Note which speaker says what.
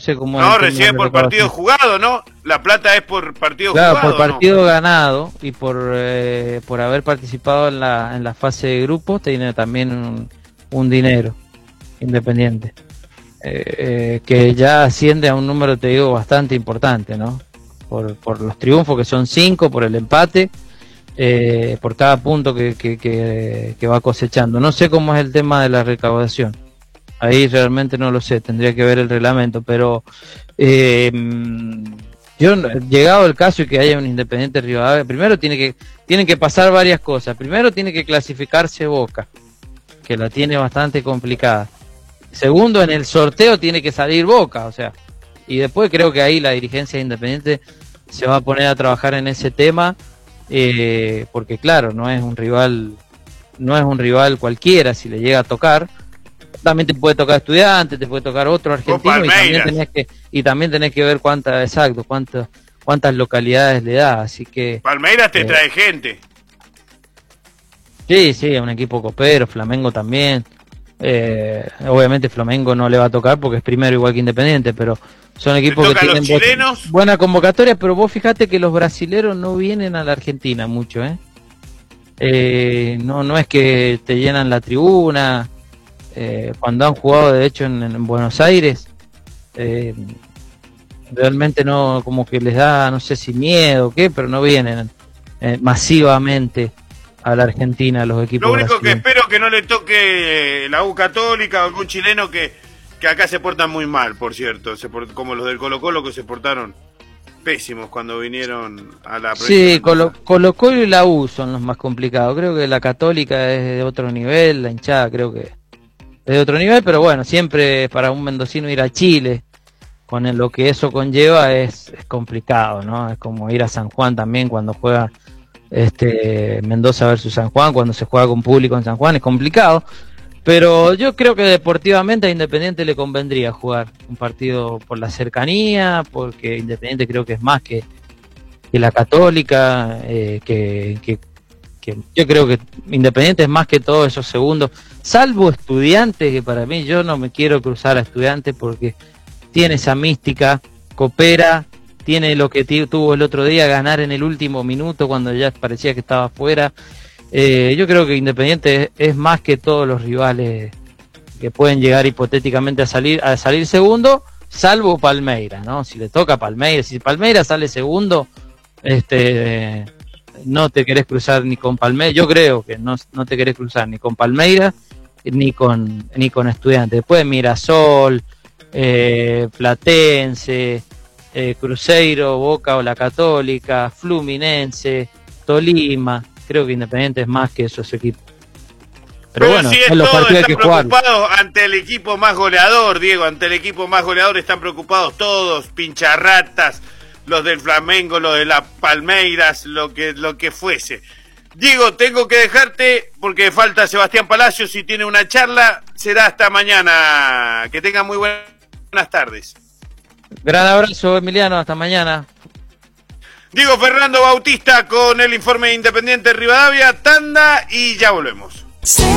Speaker 1: sé cómo
Speaker 2: No,
Speaker 1: es el tema
Speaker 2: recién
Speaker 1: de
Speaker 2: por partido jugado, ¿no? La plata es por partido
Speaker 1: claro,
Speaker 2: jugado.
Speaker 1: por partido
Speaker 2: ¿no?
Speaker 1: ganado y por haber participado en la fase de grupos, tiene también un dinero Independiente. Que ya asciende a un número, te digo, bastante importante, ¿no? Por los triunfos, que son 5, por el empate, por cada punto que va cosechando. No sé cómo es el tema de la recaudación. Ahí realmente no lo sé, tendría que ver el reglamento, pero yo, llegado el caso y que haya un Independiente Rivadavia, primero tienen que pasar varias cosas. Primero tiene que clasificarse Boca, que la tiene bastante complicada. Segundo, en el sorteo tiene que salir Boca, o sea, y después creo que ahí la dirigencia de Independiente se va a poner a trabajar en ese tema, porque claro, no es un rival cualquiera si le llega a tocar. También te puede tocar Estudiantes, te puede tocar otro argentino y también tenés que ver cuántas localidades le da, así que
Speaker 2: Palmeiras te trae gente.
Speaker 1: sí, es un equipo copero, Flamengo también. Obviamente Flamengo no le va a tocar porque es primero igual que Independiente, pero son equipos que tienen buena convocatoria. Pero vos fíjate que los brasileros no vienen a la Argentina mucho, no es que te llenan la tribuna. Cuando han jugado de hecho en Buenos Aires, realmente no, como que les da, no sé si miedo o qué, pero no vienen masivamente a la Argentina los equipos.
Speaker 2: Lo único
Speaker 1: brasileños.
Speaker 2: que espero que no le toque la U Católica o algún chileno que acá se portan muy mal, por cierto, como los del Colo-Colo, que se portaron pésimos cuando vinieron a la
Speaker 1: sí, Colo-Colo y la U son los más complicados. Creo que la Católica es de otro nivel, la hinchada creo que es de otro nivel, pero bueno, siempre para un mendocino ir a Chile con lo que eso conlleva es complicado, ¿no? Es como ir a San Juan también cuando juega Mendoza versus San Juan, cuando se juega con público en San Juan, es complicado, pero yo creo que deportivamente a Independiente le convendría jugar un partido por la cercanía, porque Independiente creo que es más que la Católica, que yo creo que Independiente es más que todos esos segundos, salvo Estudiantes, que para mí yo no me quiero cruzar a Estudiantes porque tiene esa mística, coopera, tiene lo que tuvo el otro día, ganar en el último minuto cuando ya parecía que estaba fuera. Yo creo que Independiente es más que todos los rivales que pueden llegar hipotéticamente a salir segundo, salvo Palmeiras, ¿no? Si le toca a Palmeiras, si Palmeiras sale segundo, no te querés cruzar ni con Palmeiras. Yo creo que no te querés cruzar ni con Palmeiras ni con Estudiantes. Después Mirasol, Platense, Cruzeiro, Boca o la Católica, Fluminense, Tolima. Creo que Independiente es más que esos equipos. Pero bueno,
Speaker 2: si
Speaker 1: los partidos hay que jugar.
Speaker 2: Preocupados ante el equipo más goleador, Diego, ante el equipo más goleador están preocupados todos, pincharratas, los del Flamengo, los de la Palmeiras, lo que fuese. Diego, tengo que dejarte porque falta Sebastián Palacios y tiene una charla, será hasta mañana. Que tengan muy buenas tardes. Gran abrazo, Emiliano, hasta mañana. Diego Fernando Bautista con el informe Independiente Rivadavia, tanda y ya volvemos.